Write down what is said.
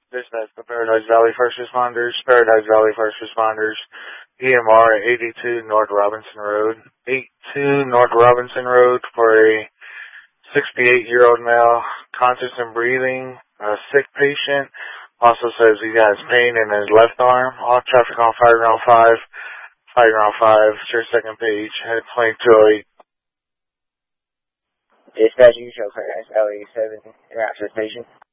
Dispatch the Paradise Valley First Responders. Paradise Valley First Responders. EMR at 82 North Robinson Road. 82 North Robinson Road for a 68-year-old male, conscious and breathing, a sick patient. Also says he has pain in his left arm. All traffic on Fire Ground 5. Fire Ground 5, it's your second page. Head plane 208. Dispatch, you show Paradise Valley 7 interaction station.